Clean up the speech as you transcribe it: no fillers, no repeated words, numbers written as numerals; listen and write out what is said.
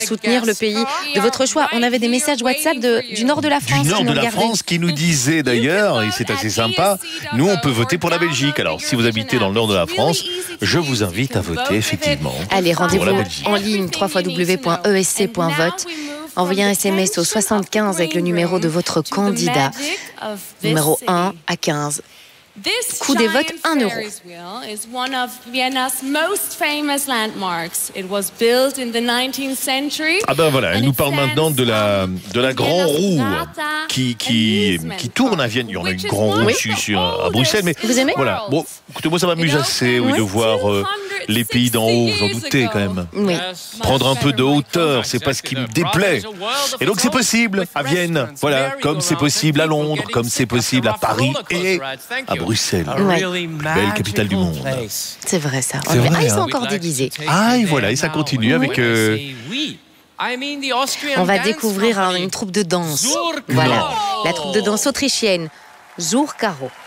soutenir le pays de votre choix. On avait des messages WhatsApp du nord de la France. Du nord de la France qui nous disait d'ailleurs, et c'est assez sympa, nous on peut voter pour la Belgique. Alors si vous habitez dans le nord de la France, je vous invite à voter effectivement. Allez, rendez-vous en ligne www.esc.vote. Envoyez un SMS au 75 avec le numéro de votre candidat, numéro 1 à 15. Coût des votes 1 euro. Ah ben voilà, elle nous parle maintenant de la grande roue qui tourne à Vienne. Il y en a une grande roue ici à Bruxelles, mais vous aimez? Voilà. Bon, écoutez, moi ça m'amuse assez de voir les pays d'en haut, vous en doutez quand même. Oui. Prendre un peu de hauteur, c'est pas ce qui me déplaît. Et donc c'est possible à Vienne, voilà, comme c'est possible à Londres, comme c'est possible à Paris et à Bruxelles, belle capitale du monde. C'est vrai ça. C'est vrai, ils sont encore déguisés. Ah et voilà, et ça continue avec... On va découvrir une troupe de danse. Voilà, la troupe de danse autrichienne, Zur Karo.